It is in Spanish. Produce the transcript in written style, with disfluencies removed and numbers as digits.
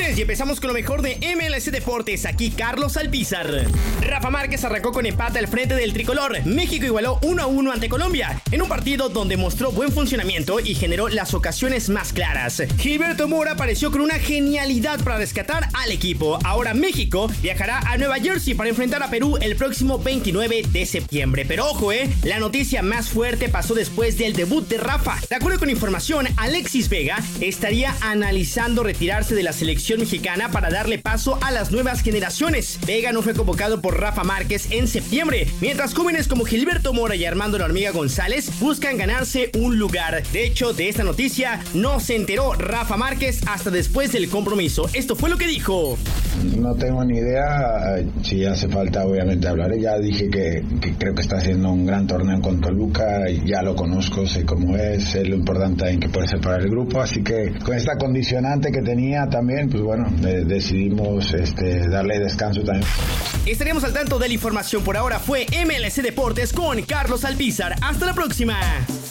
lunes y empezamos con lo mejor de MLC Deportes. Aquí Carlos Alpizar. Rafa Márquez arrancó con empate al frente del tricolor. México igualó 1-1 ante Colombia, en un partido donde mostró buen funcionamiento y generó las ocasiones más claras. Gilberto Mora apareció con una genialidad para rescatar al equipo. Ahora México viajará a Nueva Jersey para enfrentar a Perú el próximo 29 de septiembre. Pero ojo, la noticia más fuerte pasó después del debut de Rafa. De acuerdo con información, Alexis Vega estaría analizando retirarse de la selección mexicana para darle paso a las nuevas generaciones. Vega no fue convocado por Rafa Márquez en septiembre, mientras jóvenes como Gilberto Mora y Armando La Hormiga González buscan ganarse un lugar. De hecho, de esta noticia no se enteró Rafa Márquez hasta después del compromiso. Esto fue lo que dijo. No tengo ni idea, si hace falta obviamente hablaré. Ya dije que creo que está haciendo un gran torneo con Toluca, ya lo conozco, sé cómo es, sé lo importante en que puede ser para el grupo, así que con esta condicionante que tenía también, pues bueno, decidimos darle descanso también. Estaremos al tanto de la información. Por ahora fue MLC Deportes con Carlos Alpizar. Hasta la próxima.